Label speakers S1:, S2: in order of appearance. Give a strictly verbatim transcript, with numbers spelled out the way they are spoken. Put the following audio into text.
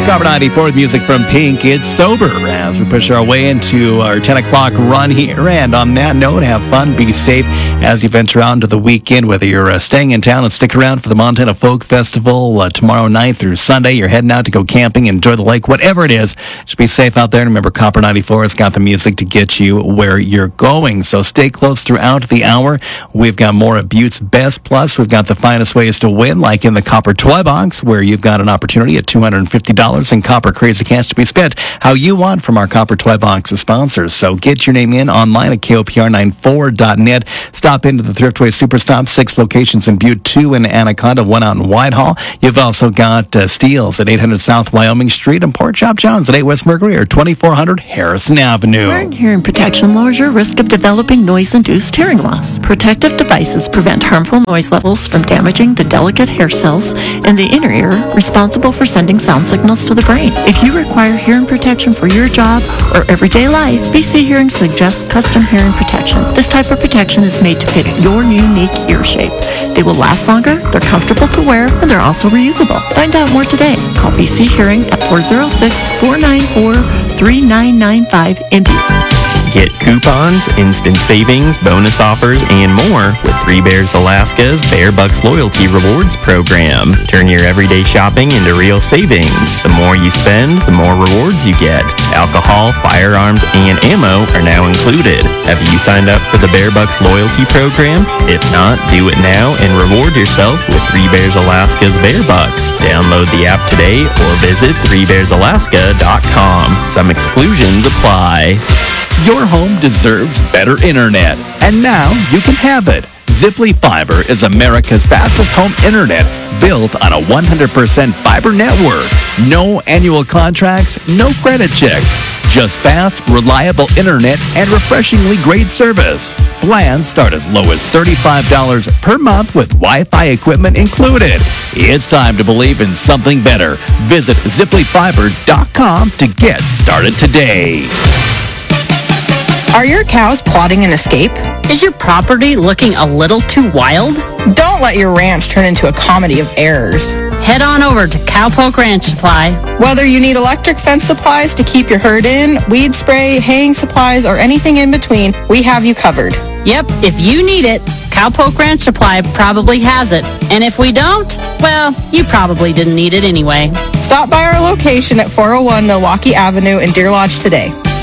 S1: Copper ninety-four with music from Pink. It's Sober as we push our way into our ten o'clock run here. And on that note, have fun, be safe as you venture out into the weekend, whether you're uh, staying in town and stick around for the Montana Folk Festival uh, tomorrow night through Sunday. You're heading out to go camping, enjoy the lake, whatever it is. Just be safe out there. And remember, Copper ninety-four has got the music to get you where you're going. So stay close throughout the hour. We've got more of Butte's Best. Plus, we've got the finest ways to win, like in the Copper Toy Box, where you've got an opportunity at two hundred fifty dollars in Copper Crazy Cash to be spent how you want from our Copper Toy Box sponsors. So get your name in online at K O P R ninety-four dot net. Stop into the Thriftway Superstop, six locations in Butte, two in Anaconda, one out in Whitehall. You've also got uh, Steele's at eight hundred South Wyoming Street and Pork Chop John's at eight West Mercury or twenty-four hundred Harrison Avenue.
S2: Wearing hearing protection lowers your risk of developing noise-induced hearing loss. Protective devices prevent harmful noise levels from damaging the delicate hair cells in the inner ear responsible for sending sound signals to the brain. If you require hearing protection for your job or everyday life, B C Hearing suggests custom hearing protection. This type of protection is made to fit your unique ear shape. They will last longer, they're comfortable to wear, and they're also reusable. Find out more today. Call B C Hearing at four oh six, four nine four, three nine nine five in Butte.
S3: Get coupons, instant savings, bonus offers, and more with Three Bears Alaska's Bear Bucks Loyalty Rewards program. Turn your everyday shopping into real savings. The more you spend, the more rewards you get. Alcohol, firearms, and ammo are now included. Have you signed up for the Bear Bucks Loyalty program? If not, do it now and reward yourself with Three Bears Alaska's Bear Bucks. Download the app today or visit three bears alaska dot com. Some exclusions apply.
S1: Your home deserves better internet, and now you can have it. Ziply Fiber is America's fastest home internet, built on a one hundred percent fiber network. No annual contracts, no credit checks. Just fast, reliable internet and refreshingly great service. Plans start as low as thirty-five dollars per month with Wi-Fi equipment included. It's time to believe in something better. Visit ziply fiber dot com to get started today.
S4: Are your cows plotting an escape?
S5: Is your property looking a little too wild?
S4: Don't let your ranch turn into a comedy of errors.
S5: Head on over to Cowpoke Ranch Supply.
S4: Whether you need electric fence supplies to keep your herd in, weed spray, haying supplies, or anything in between, we have you covered.
S5: Yep, if you need it, Cowpoke Ranch Supply probably has it. And if we don't, well, you probably didn't need it anyway.
S4: Stop by our location at four oh one Milwaukee Avenue in Deer Lodge today.